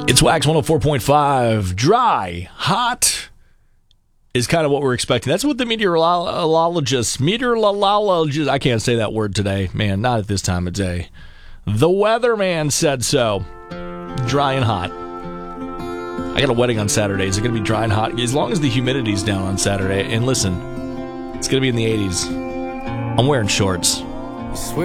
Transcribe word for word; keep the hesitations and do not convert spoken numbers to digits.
It's Wax one oh four point five. Dry, hot is kind of what we're expecting. That's what the meteorologists, meteorologists, I can't say that word today, man, not at this time of day. The weatherman said so. Dry and hot. I got a wedding on Saturday. Is it going to be dry and hot? As long as the humidity's down on Saturday. And listen, it's going to be in the eighties. I'm wearing shorts.